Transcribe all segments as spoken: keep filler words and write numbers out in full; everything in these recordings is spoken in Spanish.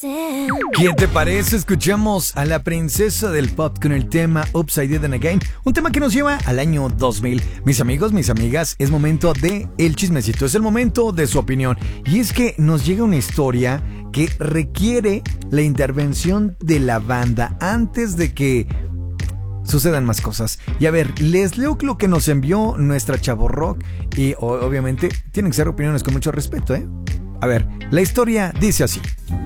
¿Qué te parece? Escuchamos a la princesa del pop con el tema Upside Down Again, un tema que nos lleva al año dos mil. Mis amigos, mis amigas, es momento de el chismecito, es el momento de su opinión. Y es que nos llega una historia que requiere la intervención de la banda antes de que sucedan más cosas. Y a ver, les leo lo que nos envió nuestra Chavo Rock. Y obviamente tienen que ser opiniones con mucho respeto, ¿eh? A ver, la historia dice así.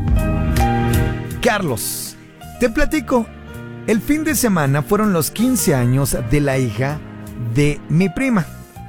Carlos, te platico. El fin de semana fueron los quince años de la hija de mi prima.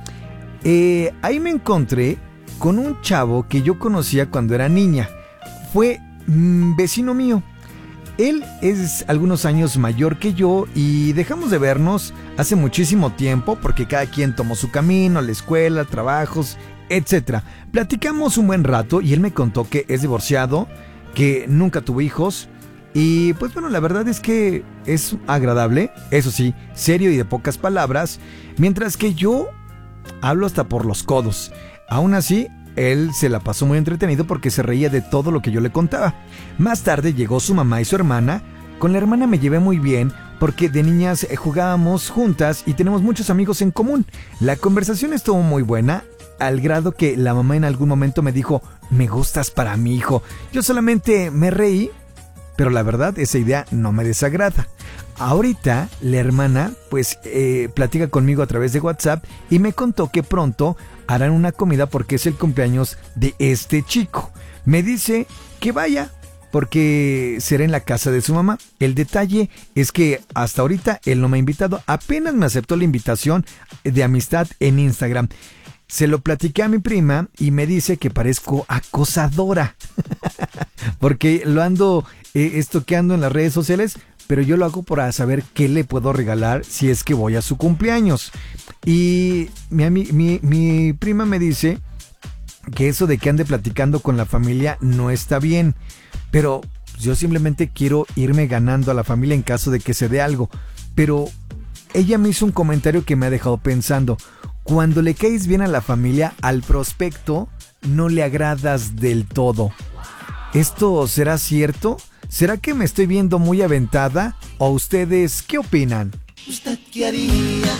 Eh, ahí me encontré con un chavo que yo conocía cuando era niña. Fue mmm, vecino mío. Él es algunos años mayor que yo y dejamos de vernos hace muchísimo tiempo porque cada quien tomó su camino, la escuela, trabajos, etcétera. Platicamos un buen rato y él me contó que es divorciado, que nunca tuvo hijos y pues bueno, la verdad es que es agradable, eso sí, serio y de pocas palabras, mientras que yo hablo hasta por los codos. Aún así, él se la pasó muy entretenido porque se reía de todo lo que yo le contaba. Más tarde llegó su mamá y su hermana. Con la hermana me llevé muy bien porque de niñas jugábamos juntas y tenemos muchos amigos en común. La conversación estuvo muy buena, al grado que la mamá en algún momento me dijo: me gustas para mi hijo. Yo solamente me reí, pero la verdad esa idea no me desagrada. Ahorita la hermana pues eh, platica conmigo a través de WhatsApp y me contó que pronto harán una comida porque es el cumpleaños de este chico. Me dice que vaya porque será en la casa de su mamá. El detalle es que hasta ahorita él no me ha invitado, apenas me aceptó la invitación de amistad en Instagram. Se lo platiqué a mi prima y me dice que parezco acosadora porque lo ando eh, estoqueando en las redes sociales, pero yo lo hago para saber qué le puedo regalar si es que voy a su cumpleaños. Y mi, mi, mi prima me dice que eso de que ande platicando con la familia no está bien, pero yo simplemente quiero irme ganando a la familia en caso de que se dé algo. Pero ella me hizo un comentario que me ha dejado pensando. Cuando le caes bien a la familia, al prospecto no le agradas del todo. ¿Esto será cierto? ¿Será que me estoy viendo muy aventada? ¿O ustedes qué opinan? ¿Usted qué haría?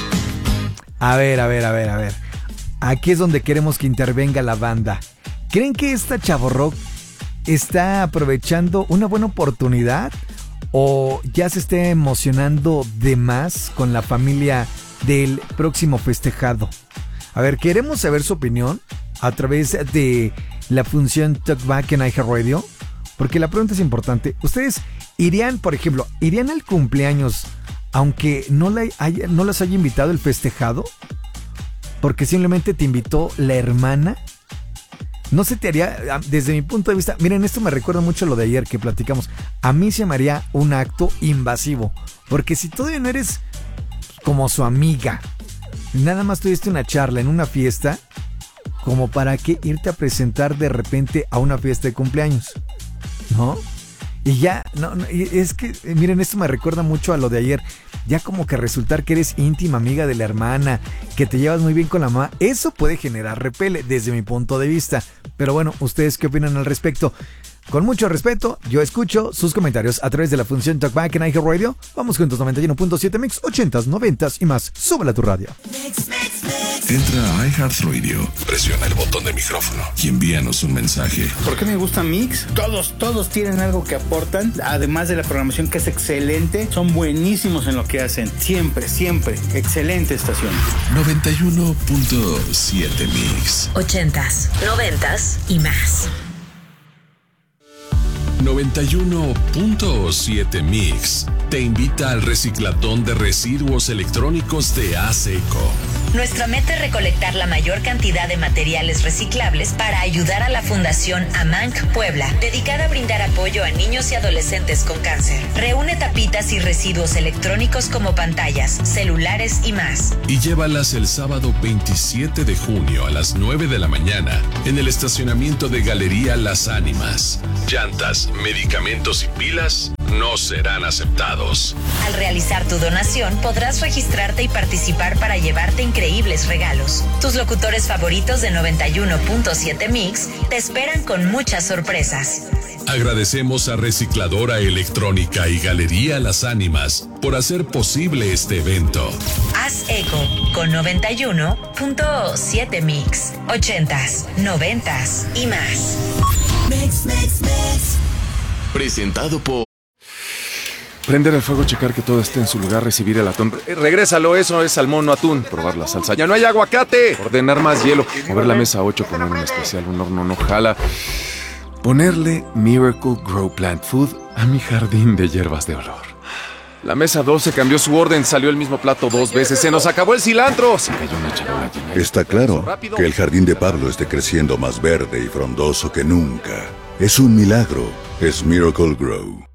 A ver, a ver, a ver, a ver. Aquí es donde queremos que intervenga la banda. ¿Creen que esta Chavo Rock está aprovechando una buena oportunidad? ¿O ya se está emocionando de más con la familia del próximo festejado? A ver, queremos saber su opinión a través de la función Talkback en iHeartRadio, porque la pregunta es importante. ¿Ustedes irían, por ejemplo, irían al cumpleaños aunque no, la haya, no las haya invitado el festejado? Porque simplemente te invitó la hermana. No se te haría, desde mi punto de vista, miren, esto me recuerda mucho a lo de ayer que platicamos. A mí se me haría un acto invasivo, porque si todavía no eres como su amiga, nada más tuviste una charla en una fiesta, como para qué irte a presentar de repente a una fiesta de cumpleaños, ¿no? Y ya, no, no, es que, miren, esto me recuerda mucho a lo de ayer. Ya como que resultar que eres íntima amiga de la hermana, que te llevas muy bien con la mamá, eso puede generar repele desde mi punto de vista. Pero bueno, ¿ustedes qué opinan al respecto? Con mucho respeto, yo escucho sus comentarios a través de la función Talkback en iHeartRadio. Vamos juntos, noventa y uno punto siete Mix, ochentas, noventas y más. Súbela a tu radio. Mix, mix, mix. Entra a iHeartRadio, presiona el botón de micrófono y envíanos un mensaje. ¿Por qué me gusta Mix? Todos, todos tienen algo que aportan, además de la programación que es excelente. Son buenísimos en lo que hacen. Siempre, siempre. Excelente estación. noventa y uno punto siete Mix. Ochentas, noventas y más. noventa y uno punto siete Mix te invita al reciclatón de residuos electrónicos de ASECO. Nuestra meta es recolectar la mayor cantidad de materiales reciclables para ayudar a la Fundación AMANC Puebla, dedicada a brindar apoyo a niños y adolescentes con cáncer. Reúne tapitas y residuos electrónicos como pantallas, celulares y más. Y llévalas el sábado veintisiete de junio a las nueve de la mañana en el estacionamiento de Galería Las Ánimas. Llantas, medicamentos y pilas no serán aceptados. Al realizar tu donación podrás registrarte y participar para llevarte increíbles regalos. Tus locutores favoritos de noventa y uno punto siete Mix te esperan con muchas sorpresas. Agradecemos a Recicladora Electrónica y Galería Las Ánimas por hacer posible este evento. Haz eco con noventa y uno punto siete Mix, ochentas, noventas y más. Mix, mix, mix. Presentado por... Prender el fuego, checar que todo esté en su lugar, recibir el atún. Eh, regrésalo, eso es salmón, no atún. Probar la salsa. ¡Ya no hay aguacate! Ordenar más hielo. Mover la mesa a ocho, poner un especial, un horno no jala. Ponerle Miracle Grow Plant Food a mi jardín de hierbas de olor. La mesa doce cambió su orden, salió el mismo plato dos veces. ¡Se nos acabó el cilantro! Se cayó una charola llena. Está claro que el jardín de Pablo esté creciendo más verde y frondoso que nunca. Es un milagro. Es Miracle Grow.